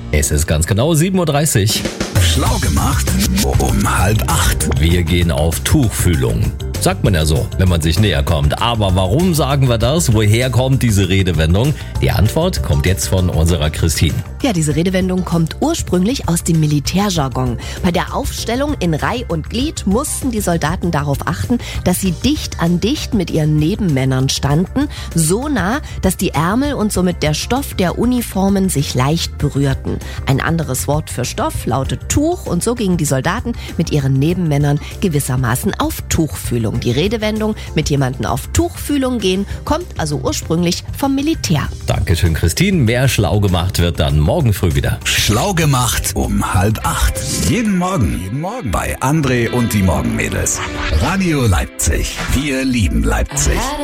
Es ist ganz genau 7:30 Uhr. Schlau gemacht um 7:30. Wir gehen auf Tuchfühlung. Sagt man ja so, wenn man sich näher kommt. Aber warum sagen wir das? Woher kommt diese Redewendung? Die Antwort kommt jetzt von unserer Christine. Ja, diese Redewendung kommt ursprünglich aus dem Militärjargon. Bei der Aufstellung in Reih und Glied mussten die Soldaten darauf achten, dass sie dicht an dicht mit ihren Nebenmännern standen, so nah, dass die Ärmel und somit der Stoff der Uniformen sich leicht berührten. Ein anderes Wort für Stoff lautet Tuch und so gingen die Soldaten mit ihren Nebenmännern gewissermaßen auf Tuchfühlung. Die Redewendung mit jemandem auf Tuchfühlung gehen kommt also ursprünglich vom Militär. Dankeschön, Christine. Mehr schlau gemacht wird dann morgen früh wieder. Schlau gemacht um 7:30. Jeden Morgen bei André und die Morgenmädels. Radio Leipzig. Wir lieben Leipzig.